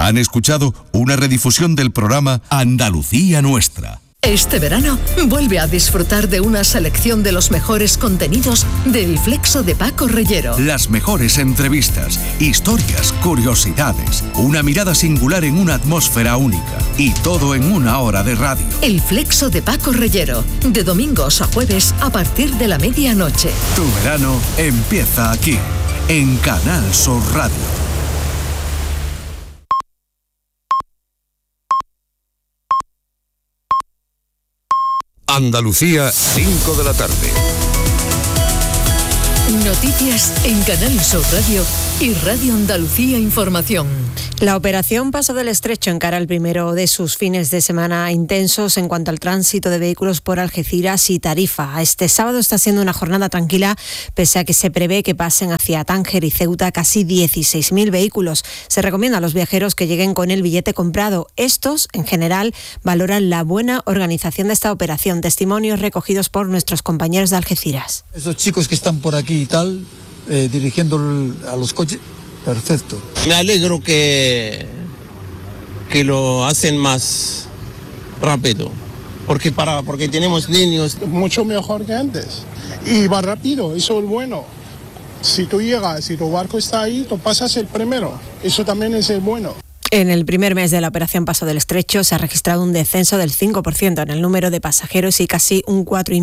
Han escuchado una redifusión del programa Andalucía Nuestra. Este verano, vuelve a disfrutar de una selección de los mejores contenidos del Flexo de Paco Reyero. Las mejores entrevistas, historias, curiosidades, una mirada singular en una atmósfera única y todo en una hora de radio. El Flexo de Paco Reyero, de domingos a jueves a partir de la medianoche. Tu verano empieza aquí, en Canal Sur Radio. Andalucía, 5 de la tarde. Noticias en Canal Sur Radio y Radio Andalucía Información. La operación Paso del Estrecho encara el primero de sus fines de semana intensos en cuanto al tránsito de vehículos por Algeciras y Tarifa. Este sábado está siendo una jornada tranquila, pese a que se prevé que pasen hacia Tánger y Ceuta casi 16.000 vehículos. Se recomienda a los viajeros que lleguen con el billete comprado. Estos, en general, valoran la buena organización de esta operación. Testimonios recogidos por nuestros compañeros de Algeciras. Esos chicos que están por aquí y tal, dirigiendo a los coches, perfecto. Me alegro que lo hacen más rápido, porque tenemos niños. Mucho mejor que antes. Y va rápido, eso es bueno. Si tú llegas y tu barco está ahí, tú pasas el primero. Eso también es el bueno. En el primer mes de la operación Paso del Estrecho se ha registrado un descenso del 5% en el número de pasajeros y casi un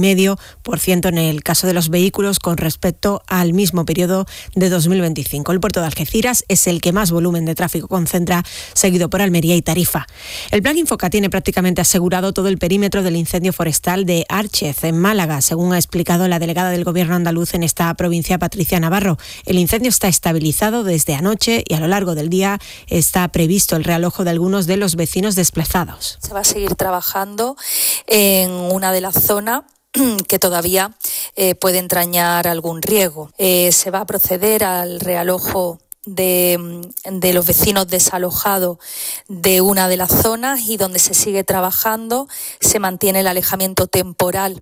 4,5% en el caso de los vehículos con respecto al mismo periodo de 2025. El puerto de Algeciras es el que más volumen de tráfico concentra, seguido por Almería y Tarifa. El Plan Infoca tiene prácticamente asegurado todo el perímetro del incendio forestal de Árchez, en Málaga, según ha explicado la delegada del Gobierno andaluz en esta provincia, Patricia Navarro. El incendio está estabilizado desde anoche y a lo largo del día está previsto el realojo de algunos de los vecinos desplazados. Se va a seguir trabajando en una de las zonas que todavía puede entrañar algún riesgo. Se va a proceder al realojo de los vecinos desalojados de una de las zonas y donde se sigue trabajando se mantiene el alejamiento temporal.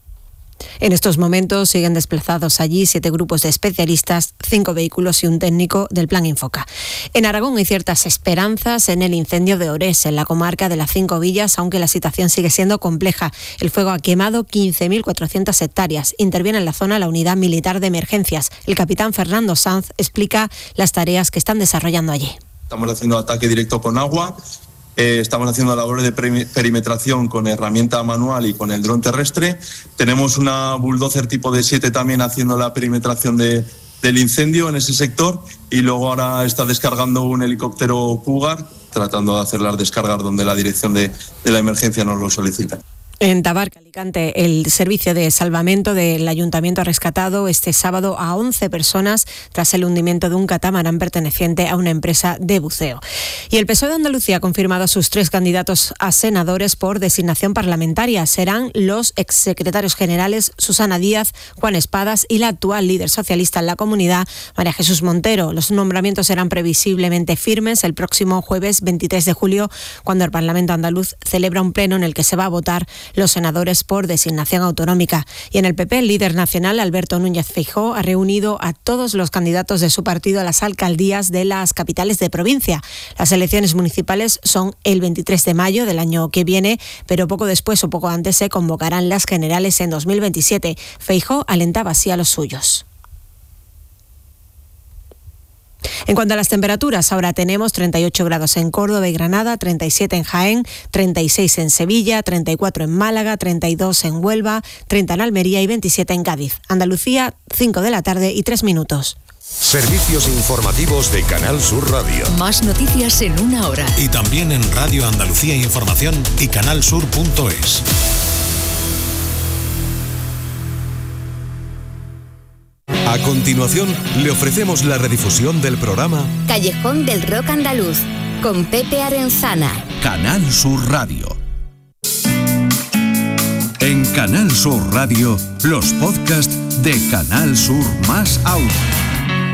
En estos momentos siguen desplazados allí 7 grupos de especialistas, 5 vehículos y un técnico del Plan Infoca. En Aragón hay ciertas esperanzas en el incendio de Orés, en la comarca de las 5 villas, aunque la situación sigue siendo compleja. El fuego ha quemado 15.400 hectáreas. Interviene en la zona la Unidad Militar de Emergencias. El capitán Fernando Sanz explica las tareas que están desarrollando allí. Estamos haciendo ataque directo con agua. Estamos haciendo labores de perimetración con herramienta manual y con el dron terrestre. Tenemos una bulldozer tipo D7 también haciendo la perimetración del incendio en ese sector y luego ahora está descargando un helicóptero Cougar tratando de hacer las descargas donde la dirección de la emergencia nos lo solicita. En Tabarca, Alicante, el servicio de salvamento del Ayuntamiento ha rescatado este sábado a 11 personas tras el hundimiento de un catamarán perteneciente a una empresa de buceo. Y el PSOE de Andalucía ha confirmado a sus 3 candidatos a senadores por designación parlamentaria. Serán los exsecretarios generales Susana Díaz, Juan Espadas y la actual líder socialista en la comunidad, María Jesús Montero. Los nombramientos serán previsiblemente firmes el próximo jueves 23 de julio, cuando el Parlamento andaluz celebra un pleno en el que se va a votar los senadores por designación autonómica. Y en el PP, el líder nacional, Alberto Núñez Feijóo, ha reunido a todos los candidatos de su partido a las alcaldías de las capitales de provincia. Las elecciones municipales son el 23 de mayo del año que viene, pero poco después o poco antes se convocarán las generales en 2027. Feijóo alentaba así a los suyos. En cuanto a las temperaturas, ahora tenemos 38 grados en Córdoba y Granada, 37 en Jaén, 36 en Sevilla, 34 en Málaga, 32 en Huelva, 30 en Almería y 27 en Cádiz. Andalucía, 5 de la tarde y 3 minutos. Servicios informativos de Canal Sur Radio. Más noticias en una hora. Y también en Radio Andalucía Información y canalsur.es. A continuación, le ofrecemos la redifusión del programa Callejón del Rock Andaluz, con Pepe Arenzana. Canal Sur Radio. En Canal Sur Radio, los podcasts de Canal Sur más Audio.